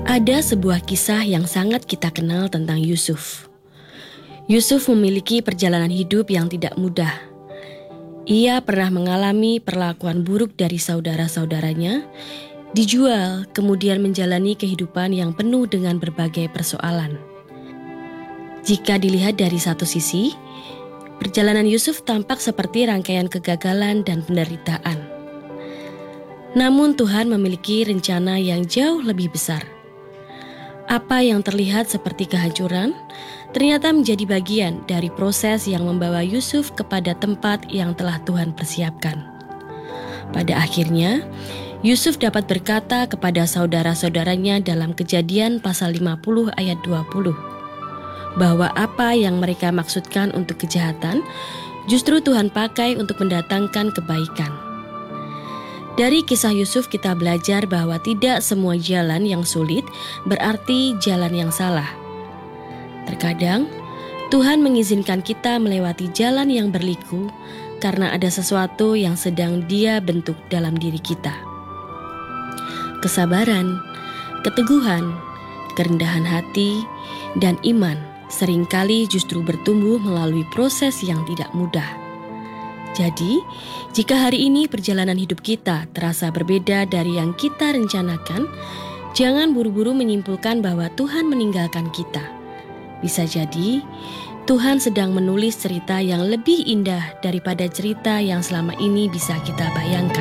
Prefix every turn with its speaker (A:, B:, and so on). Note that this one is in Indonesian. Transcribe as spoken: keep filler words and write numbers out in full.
A: Ada sebuah kisah yang sangat kita kenal tentang Yusuf. Yusuf memiliki perjalanan hidup yang tidak mudah. Ia pernah mengalami perlakuan buruk dari saudara-saudaranya, dijual, kemudian menjalani kehidupan yang penuh dengan berbagai persoalan. Jika dilihat dari satu sisi, perjalanan Yusuf tampak seperti rangkaian kegagalan dan penderitaan. Namun Tuhan memiliki rencana yang jauh lebih besar. Apa yang terlihat seperti kehancuran, ternyata menjadi bagian dari proses yang membawa Yusuf kepada tempat yang telah Tuhan persiapkan. Pada akhirnya, Yusuf dapat berkata kepada saudara-saudaranya dalam Kejadian pasal lima puluh ayat dua puluh, bahwa apa yang mereka maksudkan untuk kejahatan, justru Tuhan pakai untuk mendatangkan kebaikan. Dari kisah Yusuf kita belajar bahwa tidak semua jalan yang sulit berarti jalan yang salah. Terkadang, Tuhan mengizinkan kita melewati jalan yang berliku karena ada sesuatu yang sedang Dia bentuk dalam diri kita. Kesabaran, keteguhan, kerendahan hati, dan iman seringkali justru bertumbuh melalui proses yang tidak mudah. Jadi, jika hari ini perjalanan hidup kita terasa berbeda dari yang kita rencanakan, jangan buru-buru menyimpulkan bahwa Tuhan meninggalkan kita. Bisa jadi, Tuhan sedang menulis cerita yang lebih indah daripada cerita yang selama ini bisa kita bayangkan.